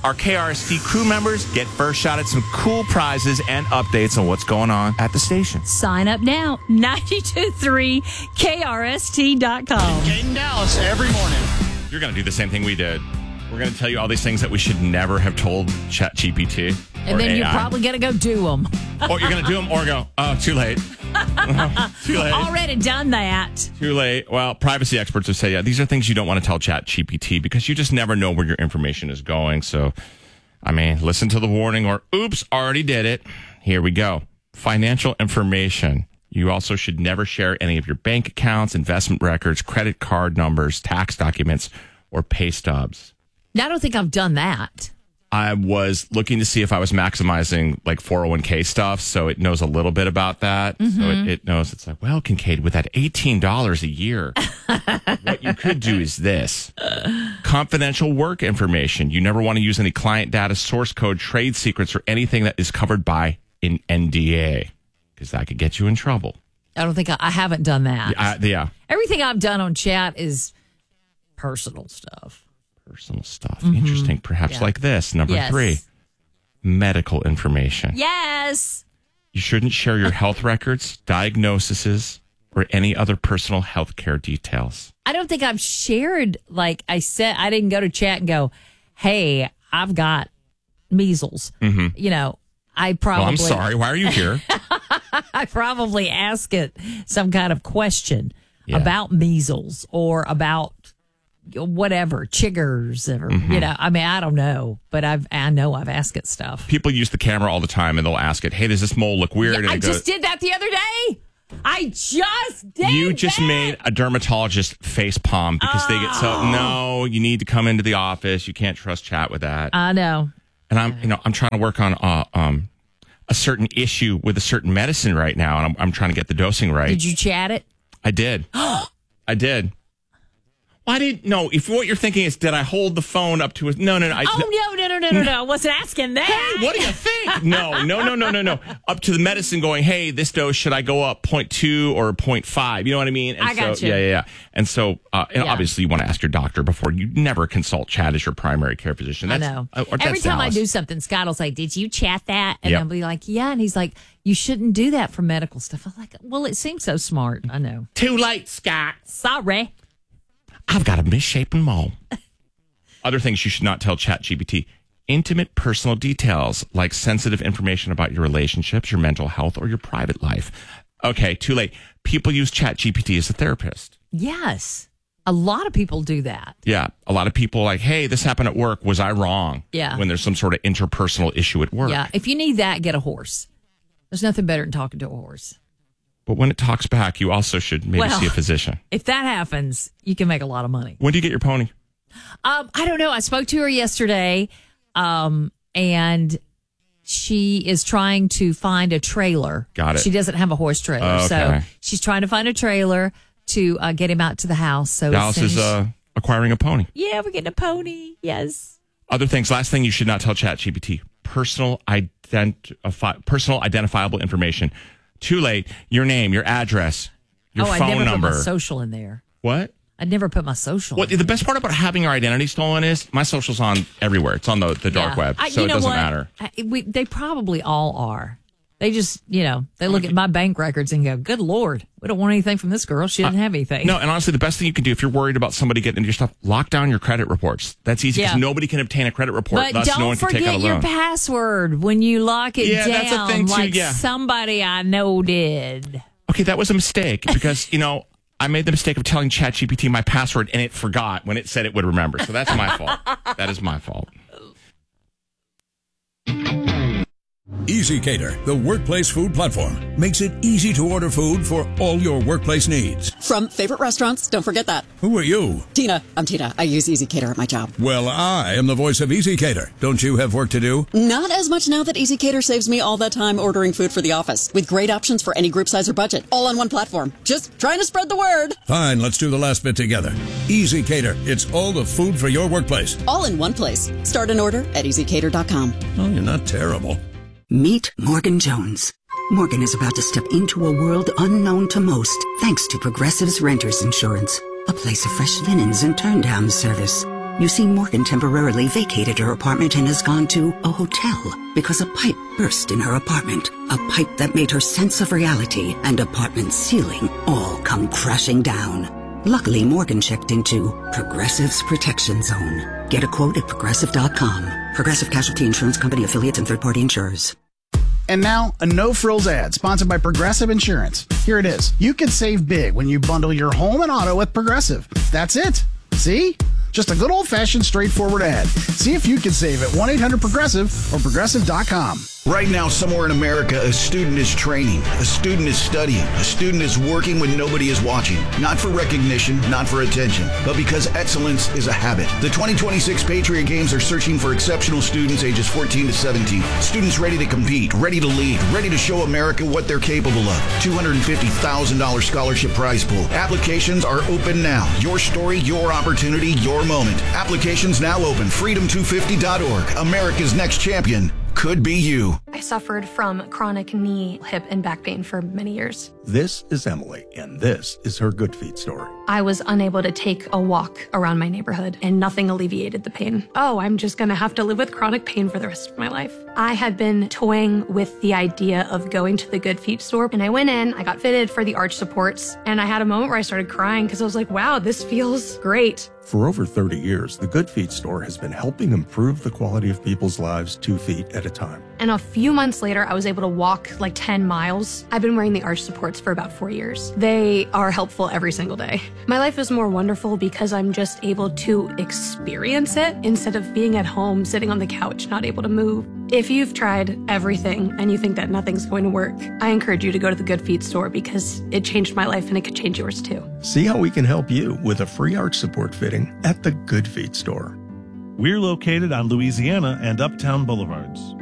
our KRST crew members get first shot at some cool prizes and updates on what's going on at the station. Sign up now, 923krst.com. Kate in Dallas every morning. You're going to do the same thing we did. We're going to tell you all these things that we should never have told ChatGPT. And then AI. you're probably going to go do them. Or you're going to do them or go, oh, too late. Too late. Already done that. Too late. Well, privacy experts have said, yeah, these are things you don't want to tell ChatGPT because you just never know where your information is going. So, I mean, listen to the warning or, oops, already did it. Here we go. Financial information. You also should never share any of your bank accounts, investment records, credit card numbers, tax documents, or pay stubs. I don't think I've done that. I was looking to see if I was maximizing like 401k stuff, so it knows a little bit about that. Mm-hmm. So it knows it's like, well, Kincaid, with that $18 a year, what you could do is this. Confidential work information. You never want to use any client data, source code, trade secrets, or anything that is covered by an NDA, because that could get you in trouble. I don't think I haven't done that. Yeah. Everything I've done on chat is personal stuff. Personal stuff. Interesting. Perhaps like this. Number 3, medical information. Yes. You shouldn't share your health records, diagnoses, or any other personal health care details. I don't think I've shared, like I said, I didn't go to chat and go, hey, I've got measles. Mm-hmm. You know, I probably. Well, I'm sorry. Why are you here? I probably ask it some kind of question about measles or about whatever, chiggers or, you know, I mean, I don't know, but I know I've asked it stuff. People use the camera all the time and they'll ask it, hey, does this mole look weird? Yeah, and I just did that the other day. You just made a dermatologist face palm because they get no, you need to come into the office. You can't trust chat with that. I know. And I'm trying to work on a certain issue with a certain medicine right now, and I'm trying to get the dosing right. Did you chat it? I did. I did. Why no, if what you're thinking is, did I hold the phone up to it? No. No. I wasn't asking that. Hey, what do you think? No. Up to the medicine going, hey, this dose, should I go up 0.2 or 0.5? You know what I mean? And I got you. Yeah. And so, obviously you want to ask your doctor before. You never consult chat as your primary care physician. I know. Every time I do something, Scott will say, did you chat that? And I'll be like, yeah. And he's like, you shouldn't do that for medical stuff. I'm like, well, it seems so smart. I know. Too late, Scott. Sorry. I've got a misshapen mole. Other things you should not tell ChatGPT. Intimate personal details like sensitive information about your relationships, your mental health, or your private life. Okay, too late. People use ChatGPT as a therapist. Yes. A lot of people do that. Yeah. A lot of people like, hey, this happened at work. Was I wrong? Yeah. When there's some sort of interpersonal issue at work. Yeah. If you need that, get a horse. There's nothing better than talking to a horse. But when it talks back, you also should maybe see a physician. If that happens, you can make a lot of money. When do you get your pony? I don't know. I spoke to her yesterday, and she is trying to find a trailer. Got it. She doesn't have a horse trailer. Okay. So she's trying to find a trailer to get him out to the house. So Dallas is acquiring a pony. Yeah, we're getting a pony. Yes. Other things. Last thing you should not tell ChatGPT. Personal identifiable information. Too late. Your name, your address, your phone I never number. put my social in there. What? I'd never put my social. What? The best part about having your identity stolen is my social's on everywhere. It's on the dark web, so it doesn't matter. They probably all are. They just, they look at my bank records and go, good Lord, we don't want anything from this girl. She doesn't have anything. No, and honestly, the best thing you can do if you're worried about somebody getting into your stuff, lock down your credit reports. That's easy because nobody can obtain a credit report. But thus no one can take out a loan. don't forget your password when you lock it down. That's a thing too, like somebody I know did. Okay, that was a mistake because, I made the mistake of telling ChatGPT my password and it forgot when it said it would remember. So that's my fault. That is my fault. EasyCater, the workplace food platform, makes it easy to order food for all your workplace needs. From favorite restaurants, don't forget that. Who are you? Tina. I'm Tina. I use EasyCater at my job. Well, I am the voice of EasyCater. Don't you have work to do? Not as much now that EasyCater saves me all that time ordering food for the office, with great options for any group size or budget, all on one platform. Just trying to spread the word. Fine, let's do the last bit together. EasyCater, it's all the food for your workplace. All in one place. Start an order at EasyCater.com. Oh, you're not terrible. Meet Morgan Jones. Morgan is about to step into a world unknown to most, thanks to Progressive's Renters Insurance, a place of fresh linens and turn-down service. You see, Morgan temporarily vacated her apartment and has gone to a hotel because a pipe burst in her apartment. A pipe that made her sense of reality and apartment ceiling all come crashing down. Luckily, Morgan checked into Progressive's Protection Zone. Get a quote at Progressive.com. Progressive Casualty Insurance Company, affiliates, and third-party insurers. And now, a no-frills ad sponsored by Progressive Insurance. Here it is. You can save big when you bundle your home and auto with Progressive. That's it. See? Just a good old-fashioned, straightforward ad. See if you can save at 1-800-PROGRESSIVE or Progressive.com. Right now, somewhere in America, a student is training, a student is studying, a student is working when nobody is watching. Not for recognition, not for attention, but because excellence is a habit. The 2026 Patriot Games are searching for exceptional students ages 14 to 17. Students ready to compete, ready to lead, ready to show America what they're capable of. $250,000 scholarship prize pool. Applications are open now. Your story, your opportunity, your moment. Applications now open. Freedom250.org. America's next champion could be you. I suffered from chronic knee, hip, and back pain for many years. This is Emily, and this is her Good Feet story. I was unable to take a walk around my neighborhood, and nothing alleviated the pain. Oh, I'm just going to have to live with chronic pain for the rest of my life. I had been toying with the idea of going to the Good Feet store, and I went in, I got fitted for the arch supports, and I had a moment where I started crying because I was like, wow, this feels great. For over 30 years, the Good Feet store has been helping improve the quality of people's lives 2 feet at a time. And a few months later, I was able to walk like 10 miles. I've been wearing the arch supports for about 4 years. They are helpful every single day. My life is more wonderful because I'm just able to experience it instead of being at home, sitting on the couch, not able to move. If you've tried everything and you think that nothing's going to work, I encourage you to go to the Good Feet store because it changed my life and it could change yours too. See how we can help you with a free arch support fitting at the Good Feet store. We're located on Louisiana and Uptown Boulevards.